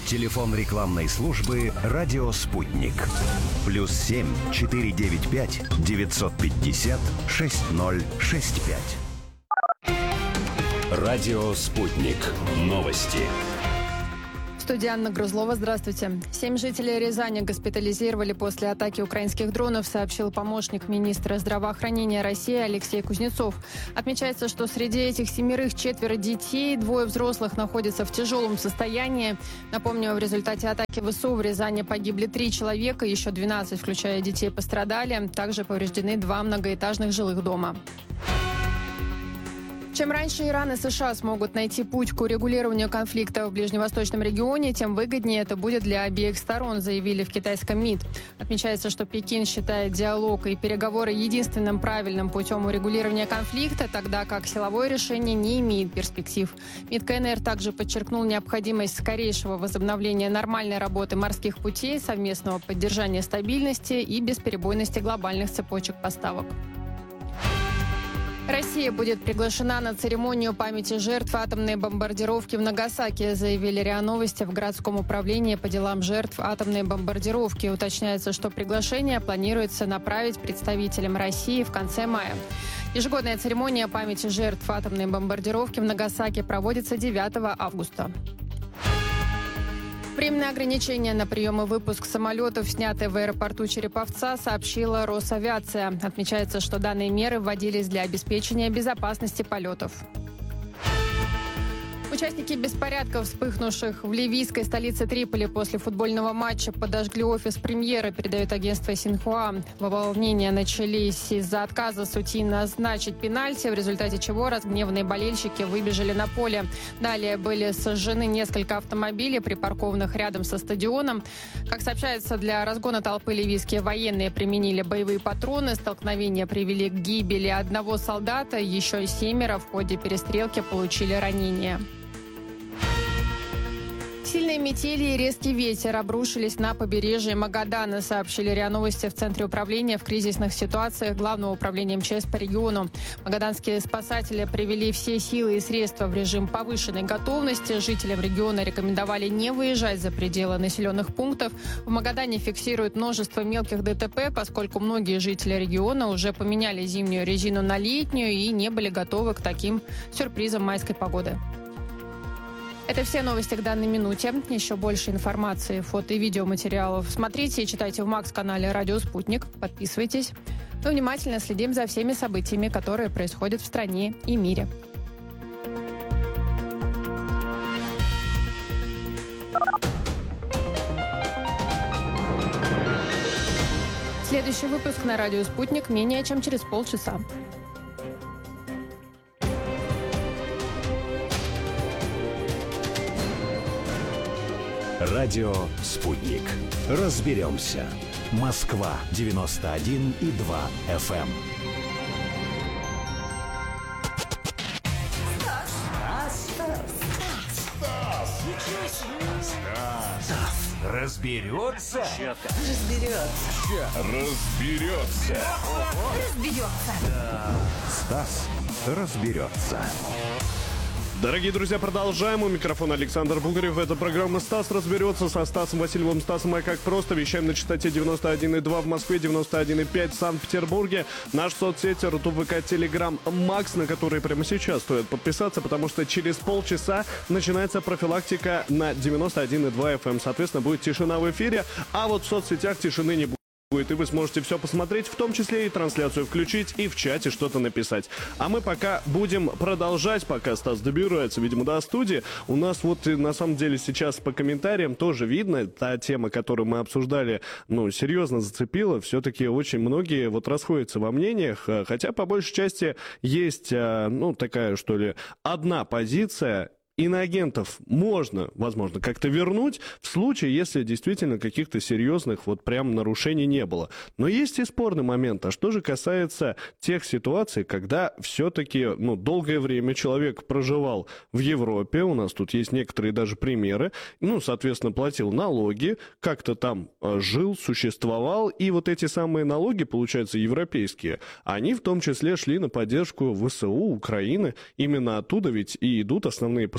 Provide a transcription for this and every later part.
Телефон рекламной службы «Радио Спутник». +7 495 950 6065. «Радио Спутник». Новости. В студии Анна Грузлова. Здравствуйте. 7 жителей Рязани госпитализировали после атаки украинских дронов, сообщил помощник министра здравоохранения России Алексей Кузнецов. Отмечается, что среди этих 7 4 детей, 2 взрослых находятся в тяжелом состоянии. Напомню, в результате атаки ВСУ в Рязани погибли 3 человека, еще 12, включая детей, пострадали. Также повреждены 2 многоэтажных жилых дома. Чем раньше Иран и США смогут найти путь к урегулированию конфликта в ближневосточном регионе, тем выгоднее это будет для обеих сторон, заявили в китайском МИД. Отмечается, что Пекин считает диалог и переговоры единственным правильным путем урегулирования конфликта, тогда как силовое решение не имеет перспектив. МИД КНР также подчеркнул необходимость скорейшего возобновления нормальной работы морских путей, совместного поддержания стабильности и бесперебойности глобальных цепочек поставок. Россия будет приглашена на церемонию памяти жертв атомной бомбардировки в Нагасаки, заявили РИА Новости в городском управлении по делам жертв атомной бомбардировки. Уточняется, что приглашение планируется направить представителям России в конце мая. Ежегодная церемония памяти жертв атомной бомбардировки в Нагасаки проводится 9 августа. Временные ограничения на прием и выпуск самолетов, снятые в аэропорту Череповца, сообщила Росавиация. Отмечается, что данные меры вводились для обеспечения безопасности полетов. Участники беспорядков, вспыхнувших в ливийской столице Триполи после футбольного матча, подожгли офис премьера, передает агентство Синьхуа. Волнения начались из-за отказа судьи назначить пенальти, в результате чего разгневанные болельщики выбежали на поле. Далее были сожжены несколько автомобилей, припаркованных рядом со стадионом. Как сообщается, для разгона толпы ливийские военные применили боевые патроны. Столкновения привели к гибели 1 солдата, еще 7 в ходе перестрелки получили ранения. Сильные метели и резкий ветер обрушились на побережье Магадана, сообщили РИА Новости в Центре управления в кризисных ситуациях Главного управления МЧС по региону. Магаданские спасатели привели все силы и средства в режим повышенной готовности. Жителям региона рекомендовали не выезжать за пределы населенных пунктов. В Магадане фиксируют множество мелких ДТП, поскольку многие жители региона уже поменяли зимнюю резину на летнюю и не были готовы к таким сюрпризам майской погоды. Это все новости к данной минуте. Еще больше информации, фото и видеоматериалов смотрите и читайте в МАКС-канале «Радио Спутник». Подписывайтесь. Мы внимательно следим за всеми событиями, которые происходят в стране и мире. Следующий выпуск на «Радио Спутник» менее чем через полчаса. «Радио Спутник». Разберемся. Москва 91,2 FM. Стас разберется? Стас разберется. Дорогие друзья, продолжаем. У микрофона Александр Бугарев. Это программа «Стас разберется» со Стасом Васильевым. Стасом, как просто. Вещаем на частоте 91,2 в Москве, 91,5 в Санкт-Петербурге. Наши соцсети, Рутуб, ВК, Телеграм, Макс, на которые прямо сейчас стоит подписаться, потому что через полчаса начинается профилактика на 91,2 FM. Соответственно, будет тишина в эфире, а вот в соцсетях тишины не будет. И вы сможете все посмотреть, в том числе и трансляцию включить, и в чате что-то написать. А мы пока будем продолжать, пока Стас добирается, видимо, до студии. У нас вот на самом деле сейчас по комментариям тоже видно, та тема, которую мы обсуждали, серьезно зацепила. Все-таки очень многие вот расходятся во мнениях, хотя по большей части есть, такая, что ли, одна позиция. Иноагентов можно, возможно, как-то вернуть в случае, если действительно каких-то серьезных вот прям нарушений не было. Но есть и спорный момент. А что же касается тех ситуаций, когда все-таки, долгое время человек проживал в Европе, у нас тут есть некоторые даже примеры, соответственно, платил налоги, как-то там жил, существовал, и вот эти самые налоги, получается, европейские, они в том числе шли на поддержку ВСУ, Украины. Именно оттуда ведь и идут основные поставки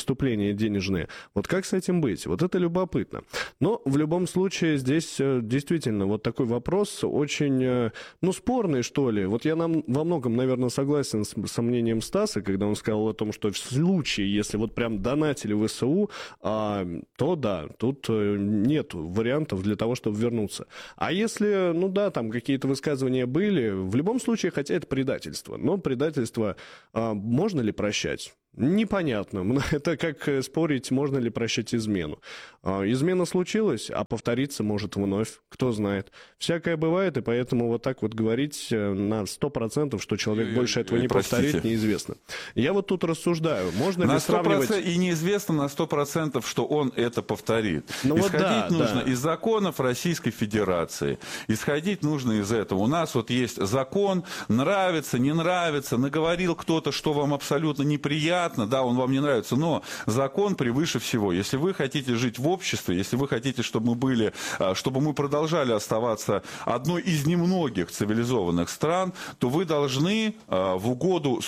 поступления денежные. Вот как с этим быть? Вот это любопытно. Но в любом случае здесь действительно вот такой вопрос очень, спорный, что ли. Вот я во многом, наверное, согласен с мнением Стаса, когда он сказал о том, что в случае, если вот прям донатили в ВСУ, то да, тут нет вариантов для того, чтобы вернуться. А если, там какие-то высказывания были, в любом случае, хотя это предательство. Но предательство можно ли прощать? Непонятно. Это как спорить, можно ли прощать измену. Измена случилась, а повториться может вновь. Кто знает. Всякое бывает, и поэтому вот так вот говорить на 100%, что человек больше этого не повторит, неизвестно. Я вот тут рассуждаю. Можно ли сравнивать... И неизвестно на 100%, что он это повторит. Исходить нужно из законов Российской Федерации. Исходить нужно из этого. У нас вот есть закон, нравится, не нравится, наговорил кто-то, что вам абсолютно неприятно, да, он вам не нравится, но закон превыше всего. Если вы хотите жить в обществе, если вы хотите, чтобы мы продолжали оставаться одной из немногих цивилизованных стран, то вы должны в угоду